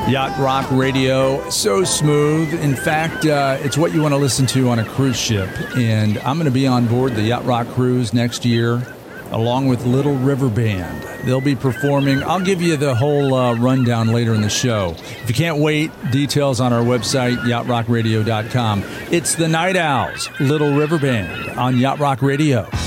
Yacht Rock Radio, so smooth. In fact, it's what you want to listen to on a cruise ship. And I'm going to be on board the Yacht Rock cruise next year, along with Little River Band. They'll be performing. I'll give you the whole rundown later in the show. If you can't wait, details on our website, yachtrockradio.com. It's the Night Owls, Little River Band on Yacht Rock Radio.